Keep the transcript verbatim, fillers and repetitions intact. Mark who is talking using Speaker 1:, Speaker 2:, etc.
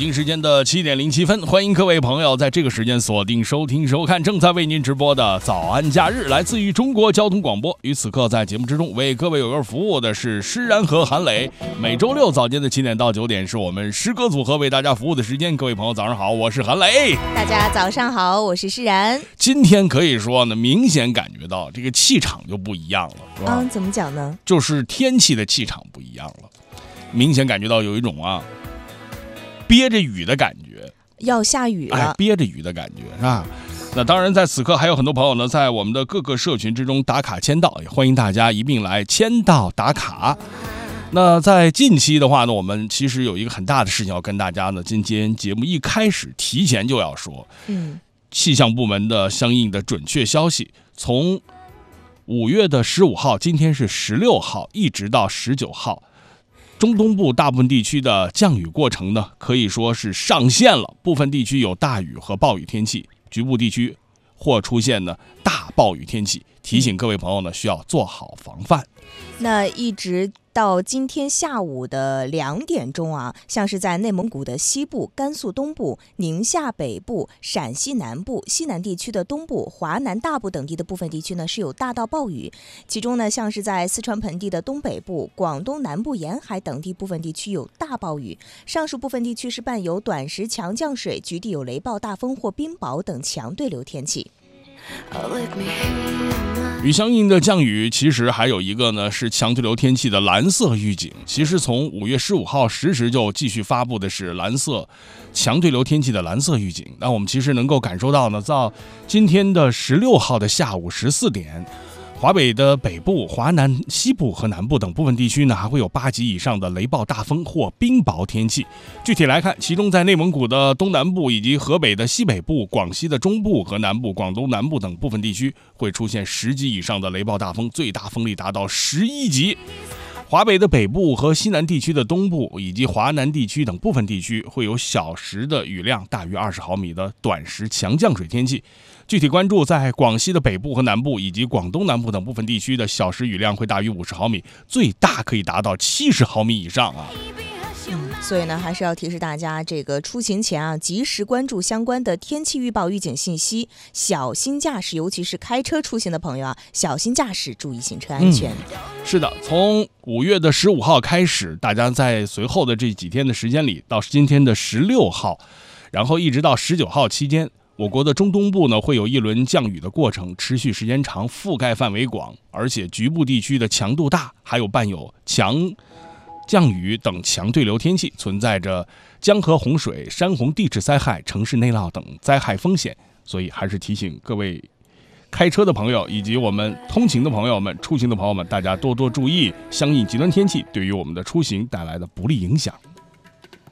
Speaker 1: 京时间的七点零七分，欢迎各位朋友在这个时间锁定收听收看正在为您直播的早安假日，来自于中国交通广播。与此刻在节目之中为各位有个服务的是施然和韩磊。每周六早间的七点到九点是我们诗歌组合为大家服务的时间。各位朋友早上好，我是韩磊。
Speaker 2: 大家早上好，我是施然。
Speaker 1: 今天可以说呢，明显感觉到这个气场就不一样了，是吧？
Speaker 2: 嗯，怎么讲呢？
Speaker 1: 就是天气的气场不一样了，明显感觉到有一种啊憋着雨的感觉，
Speaker 2: 要下雨了，
Speaker 1: 哎，憋着雨的感觉是吧？那当然，在此刻还有很多朋友呢，在我们的各个社群之中打卡签到，也欢迎大家一并来签到打卡。那在近期的话呢，我们其实有一个很大的事情要跟大家呢，今天节目一开始提前就要说，
Speaker 2: 嗯，
Speaker 1: 气象部门的相应的准确消息，从五月的十五号，今天是十六号，一直到十九号。中东部大部分地区的降雨过程呢，可以说是上线了，部分地区有大雨和暴雨天气，局部地区或出现呢大暴雨天气，提醒各位朋友呢需要做好防范。
Speaker 2: 那一直到今天下午的两点钟啊，像是在内蒙古的西部、甘肃东部、宁夏北部、陕西南部、西南地区的东部、华南大部等地的部分地区呢是有大到暴雨，其中呢像是在四川盆地的东北部、广东南部沿海等地部分地区有大暴雨，上述部分地区是伴有短时强降水，局地有雷暴、大风或冰雹等强对流天气。
Speaker 1: 与相应的降雨，其实还有一个呢是强对流天气的蓝色预警。其实从五月十五号十时就继续发布的是蓝色强对流天气的蓝色预警。那我们其实能够感受到呢，到今天的十六号的下午十四点，华北的北部、华南西部和南部等部分地区呢，还会有八级以上的雷暴、大风或冰雹天气。具体来看，其中在内蒙古的东南部以及河北的西北部、广西的中部和南部、广东南部等部分地区会出现十级以上的雷暴、大风，最大风力达到十一级。华北的北部和西南地区的东部以及华南地区等部分地区会有小时的雨量大于二十毫米的短时强降水天气。具体关注在广西的北部和南部以及广东南部等部分地区的小时雨量会大于五十毫米，最大可以达到七十毫米以上啊。
Speaker 2: 嗯，所以呢，还是要提示大家，这个出行前啊，及时关注相关的天气预报预警信息，小心驾驶，尤其是开车出行的朋友啊，小心驾驶，注意行车安全。
Speaker 1: 嗯、是的，从五月的十五号开始，大家在随后的这几天的时间里，到今天的十六号，然后一直到十九号期间，我国的中东部呢会有一轮降雨的过程，持续时间长，覆盖范围广，而且局部地区的强度大，还有伴有强降雨等强对流天气，存在着江河洪水、山洪地质灾害、城市内涝等灾害风险。所以还是提醒各位开车的朋友以及我们通勤的朋友们、出行的朋友们，大家多多注意相应极端天气对于我们的出行带来的不利影响。